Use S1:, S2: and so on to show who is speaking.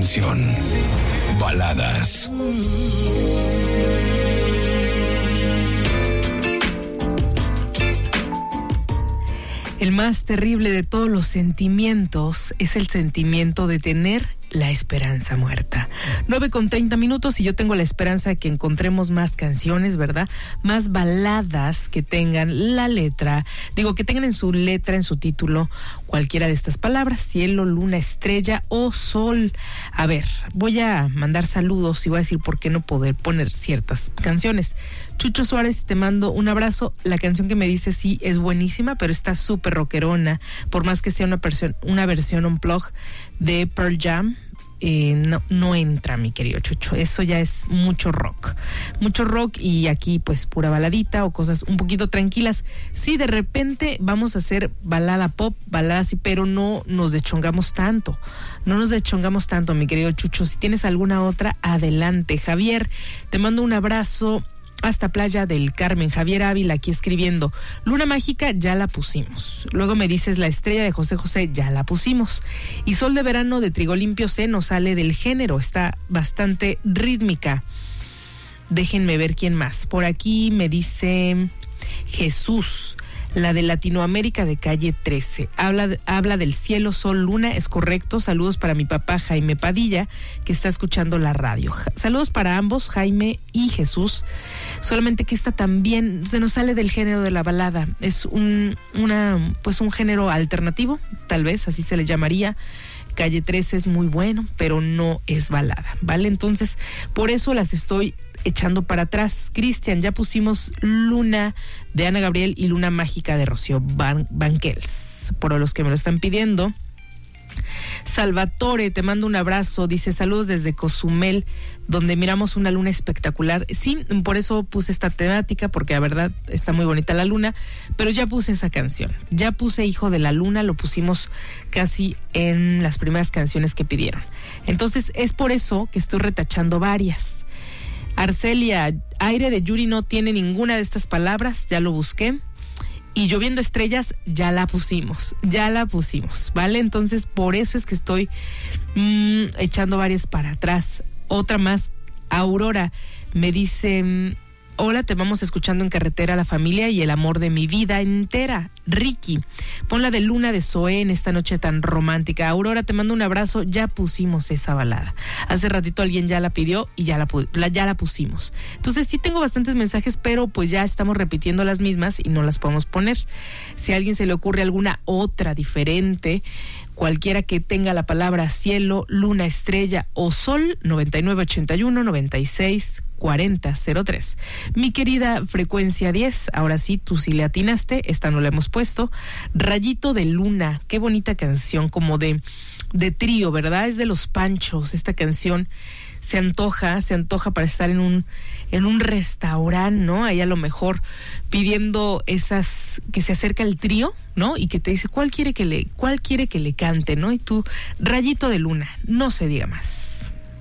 S1: canción. Baladas.
S2: El más terrible de todos los sentimientos es el sentimiento de tener la esperanza muerta. 9:30 y yo tengo la esperanza de que encontremos más canciones, ¿verdad? Más baladas que tengan la letra, que tengan en su letra, en su título, cualquiera de estas palabras: cielo, luna, estrella o sol. A ver, voy a mandar saludos y voy a decir por qué no poder poner ciertas canciones. Chucho Suárez, te mando un abrazo. La canción que me dice sí es buenísima, pero está súper rockerona, por más que sea una versión unplugged de Pearl Jam. No entra, mi querido Chucho. Eso ya es mucho rock, y aquí pues pura baladita o cosas un poquito tranquilas. Sí, de repente vamos a hacer balada pop, balada así, pero no nos deschongamos tanto, mi querido Chucho. Si tienes alguna otra, adelante. Javier, te mando un abrazo hasta Playa del Carmen. Javier Ávila aquí escribiendo: Luna Mágica, ya la pusimos. Luego me dices La Estrella de José José, ya la pusimos. Y Sol de Verano de Trigo Limpio se nos sale del género, está bastante rítmica. Déjenme ver quién más. Por aquí me dice Jesús, la de Latinoamérica de Calle 13. Habla del cielo, sol, luna, es correcto. Saludos para mi papá Jaime Padilla, que está escuchando la radio. Saludos para ambos, Jaime y Jesús. Solamente que esta también se nos sale del género de la balada. Es un género alternativo, tal vez así se le llamaría. Calle 13 es muy bueno, pero no es balada, ¿vale? Entonces, por eso las estoy echando para atrás. Cristian, ya pusimos Luna de Ana Gabriel y Luna Mágica de Rocío Banquels, por los que me lo están pidiendo. Salvatore, te mando un abrazo, dice: saludos desde Cozumel, donde miramos una luna espectacular. Sí, por eso puse esta temática, porque la verdad está muy bonita la luna, pero ya puse esa canción, ya puse Hijo de la Luna, lo pusimos casi en las primeras canciones que pidieron. Entonces es por eso que estoy retachando varias. Arcelia, Aire de Yuri no tiene ninguna de estas palabras, ya lo busqué. Y Lloviendo Estrellas, ya la pusimos, ¿vale? Entonces, por eso es que estoy echando varias para atrás. Otra más, Aurora, me dice: hola, te vamos escuchando en carretera, la familia y el amor de mi vida entera. Ricky, pon la de Luna de Zoé en esta noche tan romántica. Aurora, te mando un abrazo, ya pusimos esa balada. Hace ratito alguien ya la pidió y ya la pusimos. Entonces sí tengo bastantes mensajes, pero pues ya estamos repitiendo las mismas y no las podemos poner. Si a alguien se le ocurre alguna otra diferente, cualquiera que tenga la palabra cielo, luna, estrella o sol, 9981-964003. Mi querida Frecuencia 10, ahora sí, tú sí le atinaste, esta no la hemos puesto. Rayito de Luna, qué bonita canción, como de trío, ¿verdad? Es de Los Panchos, esta canción. Se antoja para estar en un restaurante, ¿no? Ahí a lo mejor pidiendo esas, que se acerca el trío, ¿no? Y que te dice cuál quiere que le cante, ¿no? Y tú, Rayito de Luna, no se diga más.